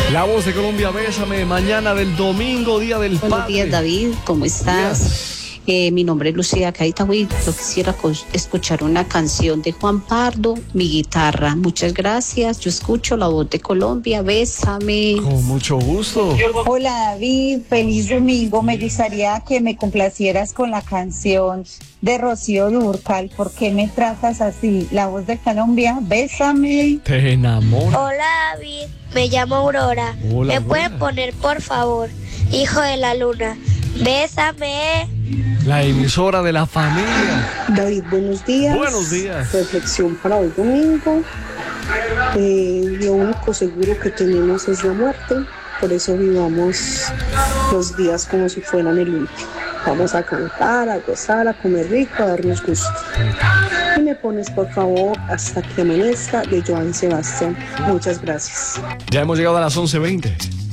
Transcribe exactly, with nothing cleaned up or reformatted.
La Voz de Colombia, bésame, mañana del domingo, día del Buenos padre. días, David, ¿cómo estás? Eh, mi nombre es Lucía Caitahuí. Yo quisiera co- escuchar una canción de Juan Pardo, Mi Guitarra. Muchas gracias. Yo escucho La Voz de Colombia, bésame. Con mucho gusto. Hola David, feliz domingo. Me gustaría que me complacieras con la canción de Rocío Dúrcal. ¿Por qué me tratas así? La Voz de Colombia, bésame. Te enamoro. Hola David, me llamo Aurora. Hola, ¿Me pueden Aurora. poner por favor, Hijo de la Luna? Bésame. La emisora de la familia. David, buenos días. Buenos días. Reflexión para hoy domingo. Eh, lo único seguro que tenemos es la muerte, por eso vivamos los días como si fueran el último. Vamos a cantar, a gozar, a comer rico, a darnos gusto. Y me pones por favor Hasta que amanezca de Joan Sebastián. Muchas gracias. Ya hemos llegado a las once veinte.